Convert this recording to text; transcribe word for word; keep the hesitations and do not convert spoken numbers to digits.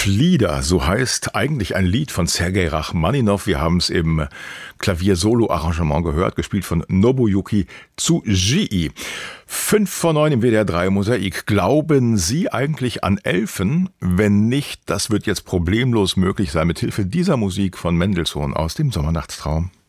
Flieder, so heißt eigentlich ein Lied von Sergei Rachmaninow. Wir haben es im Klavier-Solo-Arrangement gehört, gespielt von Nobuyuki Tsujii. Fünf vor neun im W D R drei Mosaik. Glauben Sie eigentlich an Elfen? Wenn nicht, das wird jetzt problemlos möglich sein mit Hilfe dieser Musik von Mendelssohn aus dem Sommernachtstraum.